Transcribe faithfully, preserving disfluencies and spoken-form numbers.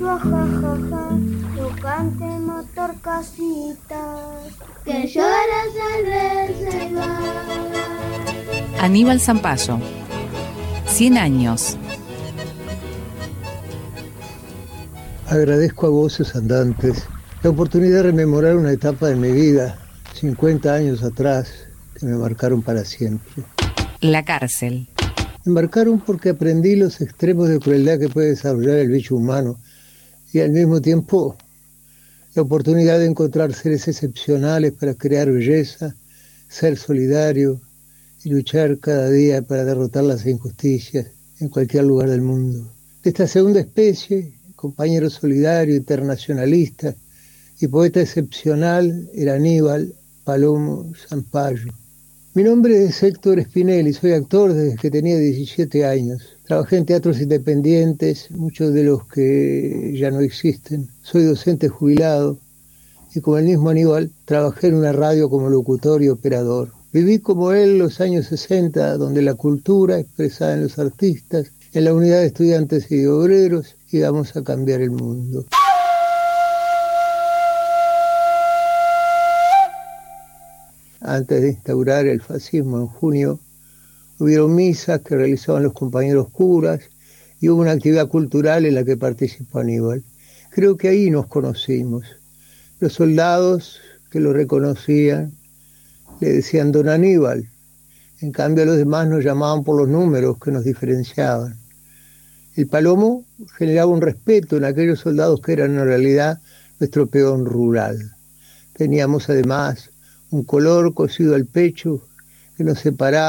Suajajaja, tocante motor casitas, que lloras al reservar. Aníbal Zampayo, cien años. Agradezco a Voces Andantes la oportunidad de rememorar una etapa de mi vida, cincuenta años atrás, que me marcaron para siempre. La cárcel. Me marcaron porque aprendí los extremos de crueldad que puede desarrollar el bicho humano y al mismo tiempo la oportunidad de encontrar seres excepcionales para crear belleza, ser solidario y luchar cada día para derrotar las injusticias en cualquier lugar del mundo. De esta segunda especie, compañero solidario, internacionalista y poeta excepcional, era Aníbal Palomo Zampayo. Mi nombre es Héctor Spinelli, soy actor desde que tenía diecisiete años. Trabajé en teatros independientes, muchos de los que ya no existen. Soy docente jubilado y como el mismo Aníbal, trabajé en una radio como locutor y operador. Viví como él los años sesenta, donde la cultura expresada en los artistas, en la unidad de estudiantes y de obreros, íbamos a cambiar el mundo. Antes de instaurar el fascismo en junio, hubieron misas que realizaban los compañeros curas y hubo una actividad cultural en la que participó Aníbal. Creo que ahí nos conocimos. Los soldados que lo reconocían le decían don Aníbal. En cambio, los demás nos llamaban por los números que nos diferenciaban. El Palomo generaba un respeto en aquellos soldados que eran en realidad nuestro peón rural. Teníamos además un color cosido al pecho que nos separaba